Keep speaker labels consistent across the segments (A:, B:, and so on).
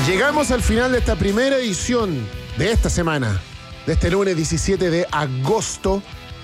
A: Llegamos al final de esta primera edición de esta semana, de este lunes 17 de agosto,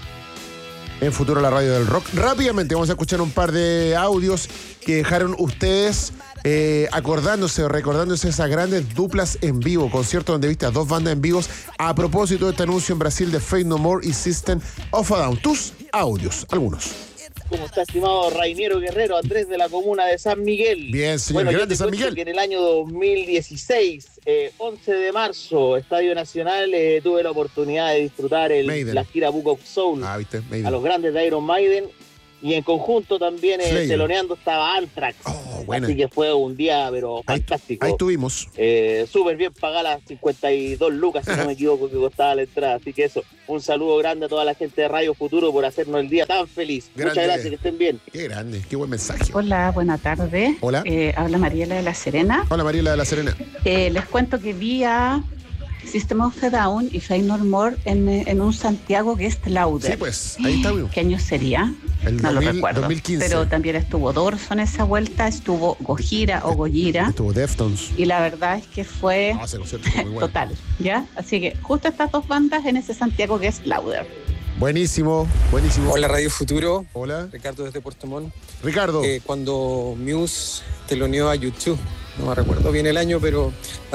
A: en Futuro la Radio del Rock. Rápidamente vamos a escuchar un par de audios que dejaron ustedes acordándose o recordándose esas grandes duplas en vivo, conciertos donde viste a dos bandas en vivos a propósito de este anuncio en Brasil de Faith No More y System of a Down. Tus audios, algunos.
B: ¿Cómo está, estimado Rainiero Guerrero, Andrés de la comuna de San Miguel?
A: Bien, señor, grande San Miguel.
B: Que en el año 2016, 11 de marzo, Estadio Nacional, tuve la oportunidad de disfrutar la gira Book of Soul a los grandes de Iron Maiden. Y en conjunto también teloneando estaba Anthrax.
A: Bueno.
B: Así que fue un día, pero fantástico.
A: Ahí estuvimos.
B: Súper bien pagada las 52 lucas, si no me equivoco, que costaba la entrada. Así que eso, un saludo grande a toda la gente de Radio Futuro por hacernos el día tan feliz.
A: Grande.
B: Muchas gracias, que estén bien.
A: Qué grande, qué buen mensaje.
C: Hola, buena tarde.
A: Hola.
C: Habla Mariela de La Serena.
A: Hola, Mariela de La Serena.
C: Les cuento que vi a System of a Down y Faith No More en un Santiago que es Lauder.
A: Sí, pues, ahí está.
C: ¿Qué año sería? No lo recuerdo.
A: 2015.
C: Pero también estuvo Dorso en esa vuelta, estuvo Gojira o Gojira.
A: Estuvo Deftones.
C: Y la verdad es que fue total, ¿ya? Así que justo estas dos bandas en ese Santiago que es Lauder.
A: Buenísimo, buenísimo.
D: Hola, Radio Futuro.
A: Hola.
D: Ricardo desde Puerto Montt.
A: Ricardo.
D: Cuando Muse teloneó a YouTube, no me recuerdo bien el año, pero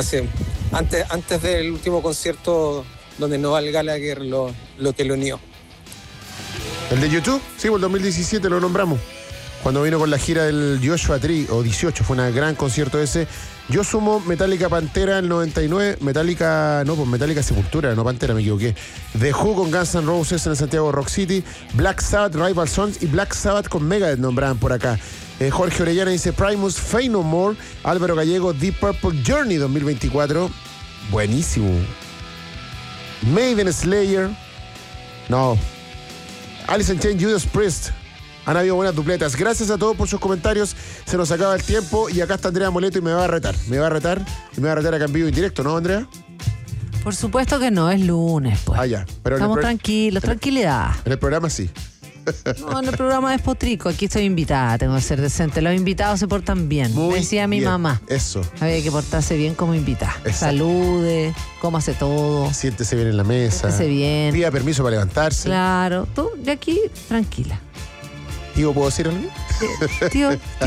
D: antes del último concierto donde Noel Gallagher lo teloneó.
A: ¿El de YouTube? Sí, el 2017 lo nombramos. Cuando vino con la gira del Joshua Tree, o 18, fue un gran concierto ese. Yo sumo Metallica Pantera en el 99, Metallica Sepultura, no Pantera, me equivoqué. The Who con Guns N' Roses en el Santiago Rock City, Black Sabbath, Rival Sons y Black Sabbath con Megadeth nombraban por acá. Jorge Orellana dice Primus, Faith No More, Álvaro Gallego, Deep Purple Journey 2024. Buenísimo. Maiden, Slayer. No. Alice in Chains, Judas Priest. Han habido buenas dupletas. Gracias a todos por sus comentarios. Se nos acaba el tiempo y acá está Andrea Moleto y me va a retar. Me va a retar acá en vivo y en directo, ¿no, Andrea?
E: Por supuesto que no, es lunes, pues.
A: Ah, ya. Pero
E: estamos tranquilos, tranquilidad.
A: En el programa sí.
E: No, en el programa es potrico. Aquí estoy invitada, tengo que ser decente. Los invitados se portan bien.
A: Muy
E: decía mi
A: bien.
E: mamá.
A: Eso.
E: Había que portarse bien como invitada.
A: Exacto.
E: Salude, cómase todo.
A: Siéntese bien en la mesa.
E: Siéntese bien.
A: Pida permiso para levantarse.
E: Claro. Tú, de aquí, tranquila.
A: Tío, ¿puedo decir algo?
E: Tío.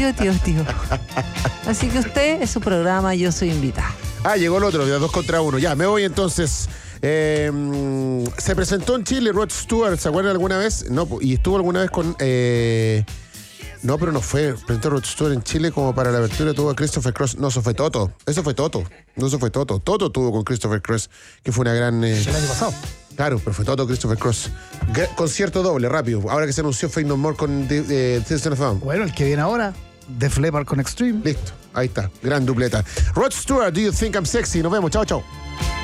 E: Así que usted es su programa, yo soy invitada.
A: Llegó el otro, de 2 contra 1. Ya, me voy entonces. Se presentó en Chile Rod Stewart, ¿se acuerdan alguna vez? No, y estuvo alguna vez con... no, pero no fue. Presentó Rod Stewart en Chile como para la apertura, tuvo a Christopher Cross. No, eso fue Toto. Toto tuvo con Christopher Cross, que fue una gran...
F: El año pasado.
A: Claro, pero fue Toto, Christopher Cross. Concierto doble, rápido. Ahora que se anunció Faith No More con System of a Down.
F: Bueno, el que viene ahora, Def Leppard con Extreme.
A: Listo, ahí está. Gran dupleta. Rod Stewart, Do You Think I'm Sexy? Nos vemos, chao.